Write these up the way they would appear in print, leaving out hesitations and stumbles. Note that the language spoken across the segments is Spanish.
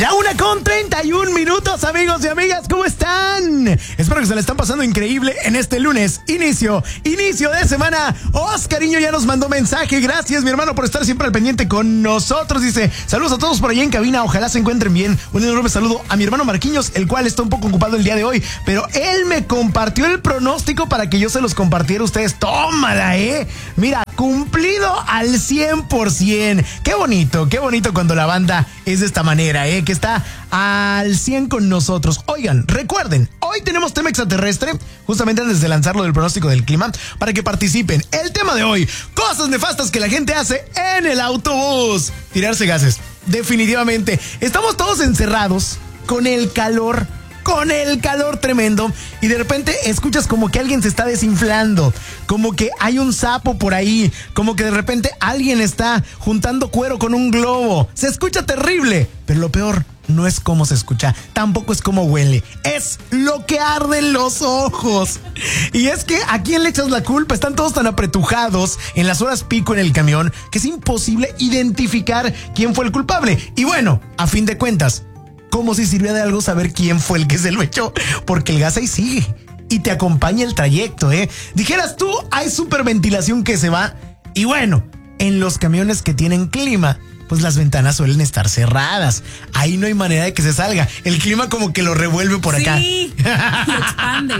1:31, amigos y amigas, ¿cómo están? Espero que se la están pasando increíble en este lunes, inicio de semana. Oscariño ya nos mandó mensaje, gracias mi hermano por estar siempre al pendiente con nosotros. Dice, saludos a todos por allá en cabina, ojalá se encuentren bien. Un enorme saludo a mi hermano Marquinhos, el cual está un poco ocupado el día de hoy, pero él me compartió el pronóstico para que yo se los compartiera a ustedes. Tómala, mira, cumplido al 100%. Qué bonito cuando la banda es de esta manera, que está al 100 con nosotros. Oigan, recuerden, hoy tenemos tema extraterrestre, justamente antes de lanzarlo del pronóstico del clima, para que participen. El tema de hoy, cosas nefastas que la gente hace en el autobús. Tirarse gases, definitivamente. Estamos todos encerrados con el calor tremendo, y de repente escuchas como que alguien se está desinflando, como que hay un sapo por ahí, como que de repente alguien está juntando cuero con un globo. Se escucha terrible, pero lo peor no es cómo se escucha, tampoco es cómo huele, es lo que arde en los ojos. Y es que ¿a quién le echas la culpa? Están todos tan apretujados en las horas pico en el camión que es imposible identificar quién fue el culpable. Y bueno, a fin de cuentas, como si sirviera de algo saber quién fue el que se lo echó, porque el gas ahí sigue y te acompaña el trayecto, Dijeras tú, hay superventilación que se va, y bueno, en los camiones que tienen clima, pues las ventanas suelen estar cerradas. Ahí no hay manera de que se salga. El clima como que lo revuelve por acá. Sí, lo expande.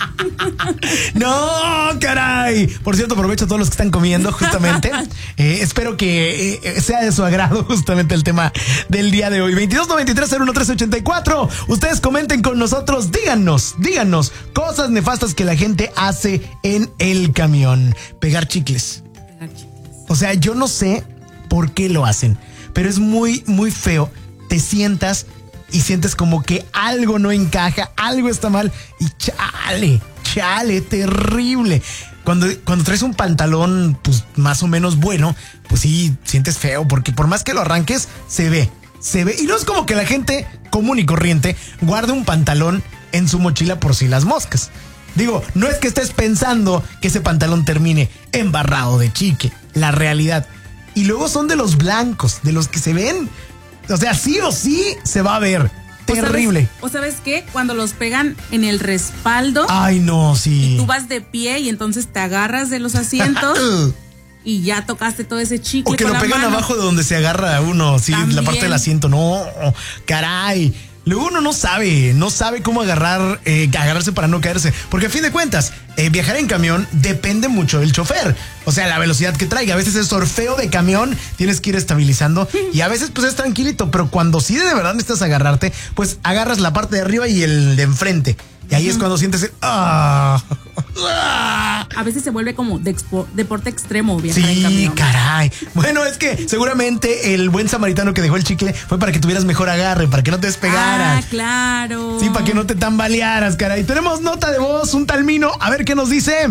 No, caray. Por cierto, aprovecho a todos los que están comiendo justamente. Espero que sea de su agrado justamente el tema del día de hoy. 2293-01384. Ustedes comenten con nosotros. Díganos cosas nefastas que la gente hace en el camión. Pegar chicles. O sea, yo no sé por qué lo hacen, pero es muy, muy feo. Te sientas y sientes como que algo no encaja, algo está mal, y chale, terrible. Cuando traes un pantalón, pues más o menos bueno, pues sí, sientes feo, porque por más que lo arranques, se ve. Y no es como que la gente común y corriente guarde un pantalón en su mochila por si las moscas. Digo, no es que estés pensando que ese pantalón termine embarrado de chicle, la realidad. Y luego son de los blancos, de los que se ven. O sea, sí o sí se va a ver. Terrible. ¿O sabes qué? Cuando los pegan en el respaldo. Ay, no, sí. Y tú vas de pie y entonces te agarras de los asientos y ya tocaste todo ese chicle. O que con lo pegan mano abajo de donde se agarra uno, sí, también. La parte del asiento. No, caray. Luego uno no sabe cómo agarrarse para no caerse. Porque a fin de cuentas, viajar en camión depende mucho del chofer. O sea, la velocidad que traiga. A veces es surfeo de camión, tienes que ir estabilizando. Y a veces pues es tranquilito. Pero cuando sí de verdad necesitas agarrarte, pues agarras la parte de arriba y el de enfrente. Y ahí es cuando sientes A veces se vuelve como deporte extremo viajar en camión. Sí, caray. Bueno, es que seguramente el buen samaritano que dejó el chicle fue para que tuvieras mejor agarre, para que no te despegaras. Ah, claro. Sí, para que no te tambalearas, caray. Tenemos nota de voz, un tal Mino. A ver qué nos dice.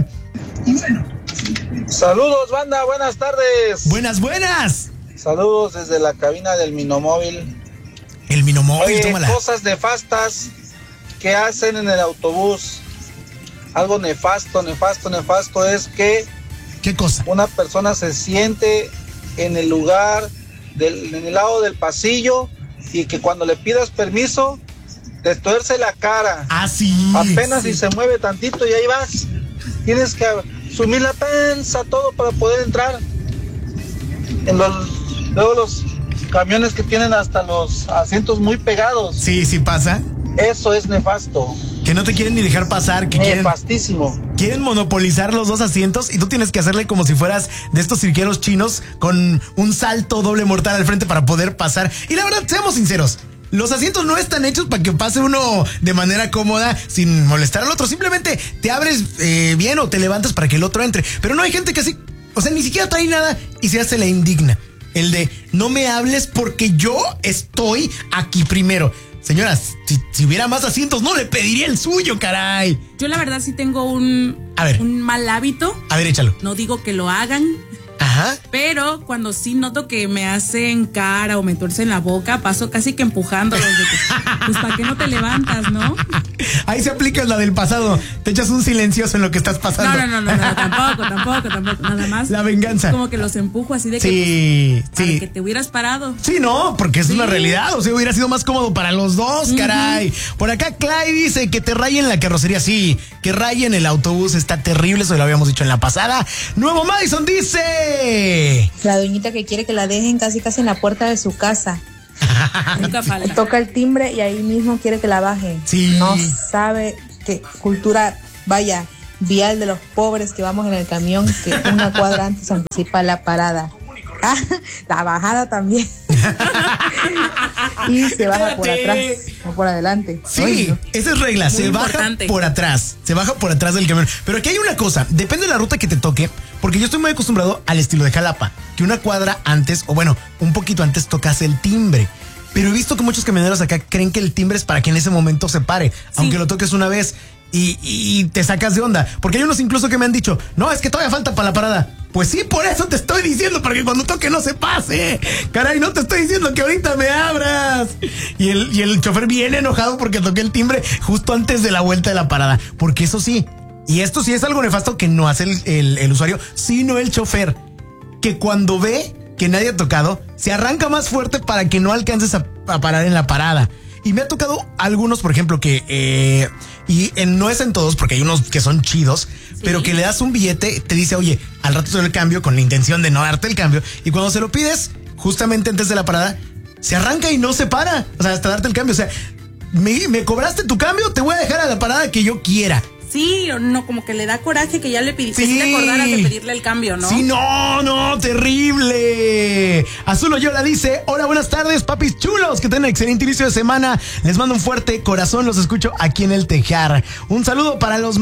Saludos, banda, buenas tardes. Buenas. Saludos desde la cabina del Minomóvil. El Minomóvil, Oye, tómala. cosas nefastas que hacen en el autobús. Algo nefasto es que ¿qué cosa? Una persona se siente en el lugar en el lado del pasillo, y que cuando le pidas permiso te tuerce la cara. Ah, sí. Apenas si se mueve tantito y ahí vas. Tienes que sumir la panza, todo para poder entrar. Luego los camiones que tienen hasta los asientos muy pegados. Sí pasa. Eso es nefasto. Que no te quieren ni dejar pasar, que nefastísimo. Quieren monopolizar los dos asientos y tú tienes que hacerle como si fueras de estos cirqueros chinos con un salto doble mortal al frente para poder pasar. Y la verdad, seamos sinceros, los asientos no están hechos para que pase uno de manera cómoda sin molestar al otro. Simplemente te abres bien o te levantas para que el otro entre. Pero no hay gente que así, o sea, ni siquiera trae nada y se hace la indigna. El de, no me hables porque yo estoy aquí primero. Señoras, si hubiera más asientos, no le pediría el suyo, caray. Yo la verdad sí tengo un mal hábito. A ver, échalo. No digo que lo hagan, Ajá. Pero cuando sí noto que me hacen cara o me tuercen la boca, paso casi que empujándolos de que, pues ¿para qué no te levantas, no? Ahí se aplica la del pasado. Te echas un silencioso en lo que estás pasando. No, tampoco. Nada más. La venganza. Como que los empujo así de que, Sí, para sí. que te hubieras parado. Sí, no, porque es Sí. una realidad. O sea, hubiera sido más cómodo para los dos, caray. Por acá Clay dice que te rayen la carrocería. Sí, que rayen el autobús está terrible. Eso lo habíamos dicho en la pasada. Nuevo Madison dice... La doñita que quiere que la dejen casi en la puerta de su casa. Nunca falta. Toca el timbre y ahí mismo quiere que la bajen. Sí. No sabe qué cultura, vaya, vial de los pobres que vamos en el camión, que una cuadra antes anticipa la parada. Ah, la bajada también. Y se baja por atrás, no por adelante. Sí, Oye, ¿no? esa es regla, se importante. baja por atrás, se baja por atrás del camión. Pero aquí hay una cosa, depende de la ruta que te toque, porque yo estoy muy acostumbrado al estilo de Jalapa, que una cuadra antes, o bueno, un poquito antes tocas el timbre. Pero he visto que muchos camioneros acá creen que el timbre es para que en ese momento se pare, aunque lo toques una vez y te sacas de onda. Porque hay unos incluso que me han dicho, no, es que todavía falta para la parada. Pues sí, por eso te estoy diciendo, para que cuando toque no se pase. Caray, no te estoy diciendo que ahorita me abras. Y el chofer viene enojado porque toqué el timbre justo antes de la vuelta de la parada. Porque eso sí, y esto sí es algo nefasto que no hace el usuario, sino el chofer, que cuando ve que nadie ha tocado, se arranca más fuerte para que no alcances a parar en la parada. Y me ha tocado algunos, por ejemplo, que... no es en todos, porque hay unos que son chidos, sí, pero que le das un billete, te dice, oye, al rato te doy el cambio, con la intención de no darte el cambio. Y cuando se lo pides, justamente antes de la parada, se arranca y no se para. O sea, hasta darte el cambio. O sea, me cobraste tu cambio, te voy a dejar a la parada que yo quiera. Sí, no, como que le da coraje que ya le pediste, Sí. que te acordaras de pedirle el cambio, ¿no? Sí, no, terrible. Azul Oyola dice, hola, buenas tardes, papis chulos, que tengan excelente inicio de semana. Les mando un fuerte corazón, los escucho aquí en el Tejar. Un saludo para los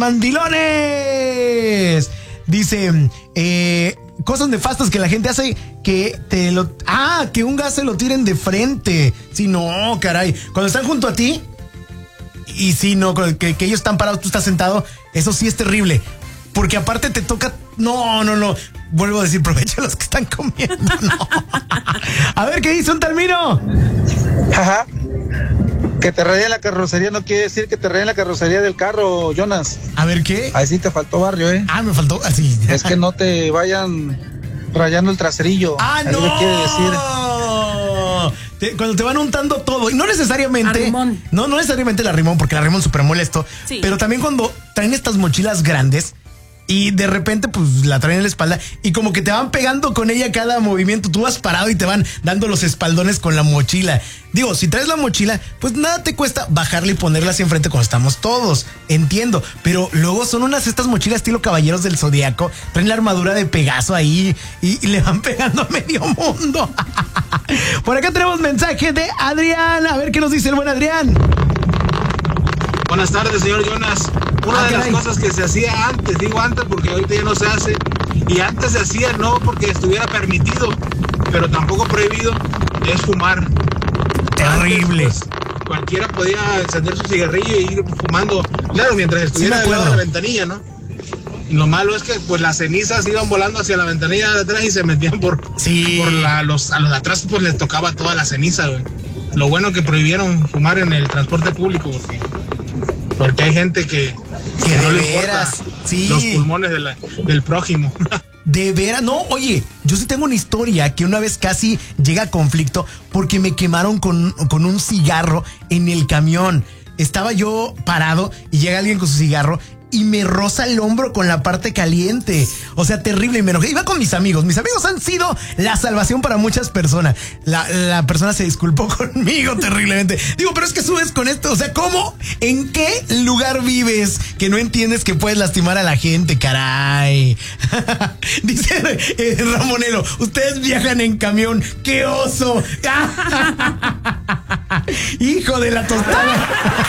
mandilones. Dice, cosas nefastas que la gente hace, que que un gas se lo tiren de frente. Sí, no, caray. Cuando están junto a ti, y sí, no, que ellos están parados, tú estás sentado, eso sí es terrible. Porque aparte te toca... No. Vuelvo a decir, provecho los que están comiendo. No. A ver, ¿qué dice un término? Ajá. Que te rayen la carrocería no quiere decir que te rayen la carrocería del carro, Jonas. A ver, ¿qué? Ahí sí te faltó barrio, Me faltó así. Es que no te vayan rayando el traserillo. ¡Ah, Ahí no! le quiere decir. Cuando te van untando todo, y no necesariamente Arrimón. no necesariamente el arrimón, porque el arrimón es súper molesto, Sí. pero también cuando traen estas mochilas grandes y de repente pues la traen en la espalda y como que te van pegando con ella cada movimiento, tú vas parado y te van dando los espaldones con la mochila. Digo, si traes la mochila, pues nada te cuesta bajarla y ponerla hacia enfrente cuando estamos todos, entiendo, pero luego son estas mochilas estilo Caballeros del Zodiaco, traen la armadura de Pegaso ahí y le van pegando a medio mundo. Por acá tenemos mensaje de Adrián, a ver qué nos dice el buen Adrián. Buenas tardes, señor Jonas. Una de caray. las cosas que se hacía antes, digo antes porque ahorita ya no se hace, y antes se hacía no porque estuviera permitido, pero tampoco prohibido, es fumar. Terrible. Antes, pues, cualquiera podía encender su cigarrillo y ir fumando, claro, mientras estuviera me del lado de acuerdo. la ventanilla, ¿no? Y lo malo es que pues las cenizas iban volando hacia la ventanilla de atrás y se metían por a los de atrás, pues les tocaba toda la ceniza, güey. Lo bueno que prohibieron fumar en el transporte público, porque hay gente que no le importa los pulmones del prójimo. De veras, no, oye, yo sí tengo una historia que una vez casi llega a conflicto porque me quemaron con un cigarro en el camión. Estaba yo parado y llega alguien con su cigarro y me roza el hombro con la parte caliente. O sea, terrible, y me enojé. Iba con mis amigos. Mis amigos han sido la salvación para muchas personas. La persona se disculpó conmigo terriblemente. Digo, pero es que subes con esto. O sea, ¿cómo? ¿En qué lugar vives que no entiendes que puedes lastimar a la gente, caray? Dice Ramonelo, ustedes viajan en camión. ¡Qué oso! Hijo de la tostada.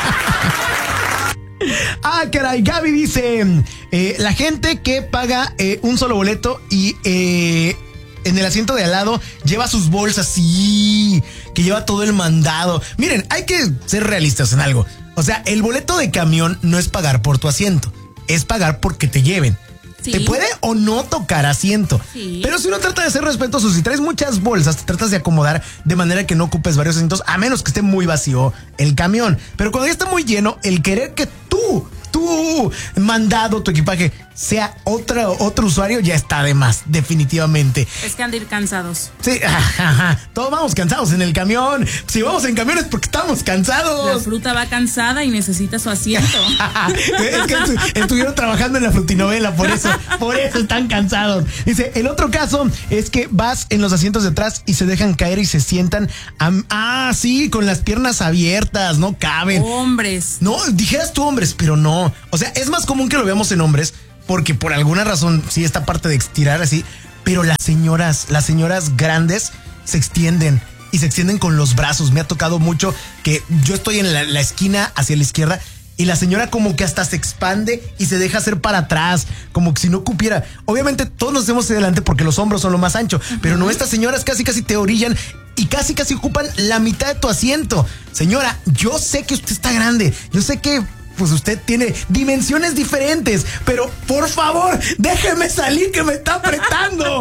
Caray, Gaby dice, la gente que paga un solo boleto y en el asiento de al lado lleva sus bolsas, sí, que lleva todo el mandado. Miren, hay que ser realistas en algo. O sea, el boleto de camión no es pagar por tu asiento, es pagar porque te lleven. Sí. Te puede o no tocar asiento. Sí. Pero si uno trata de ser respetuoso, si traes muchas bolsas, te tratas de acomodar de manera que no ocupes varios asientos, a menos que esté muy vacío el camión. Pero cuando ya está muy lleno, el querer que tu mandado, tu equipaje, sea otro usuario, ya está de más, definitivamente. Es que han de ir cansados. Sí, todos vamos cansados en el camión. Si vamos en camión es porque estamos cansados. La fruta va cansada y necesita su asiento. Es que estuvieron trabajando en la frutinovela, por eso están cansados. Dice, el otro caso es que vas en los asientos de atrás y se dejan caer y se sientan, sí, con las piernas abiertas, no caben. Hombres. No, dijeras tú hombres, pero no. O sea, es más común que lo veamos en hombres, porque por alguna razón, sí, esta parte de estirar así, pero las señoras grandes se extienden y se extienden con los brazos. Me ha tocado mucho que yo estoy en la esquina hacia la izquierda y la señora como que hasta se expande y se deja hacer para atrás, como que si no cupiera. Obviamente todos nos hacemos hacia adelante porque los hombros son lo más ancho, pero no, estas señoras casi te orillan y casi ocupan la mitad de tu asiento. Señora, yo sé que usted está grande, yo sé que pues usted tiene dimensiones diferentes, pero por favor, déjeme salir que me está apretando.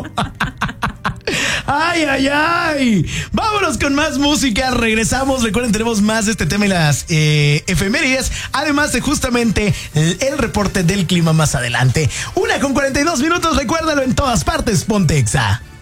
Ay. Vámonos con más música. Regresamos. Recuerden, tenemos más de este tema y las efemérides. Además de justamente el reporte del clima más adelante. 1:42. Recuérdalo, en todas partes. Ponte Exa.